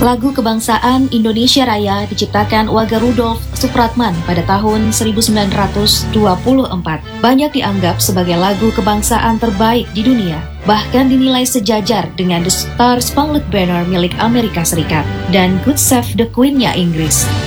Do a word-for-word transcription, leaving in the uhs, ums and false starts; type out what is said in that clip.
Lagu kebangsaan Indonesia Raya diciptakan Wage Rudolf Supratman pada tahun seribu sembilan ratus dua puluh empat. Banyak dianggap sebagai lagu kebangsaan terbaik di dunia, bahkan dinilai sejajar dengan The Star Spangled Banner milik Amerika Serikat dan Good Save the Queen-nya Inggris.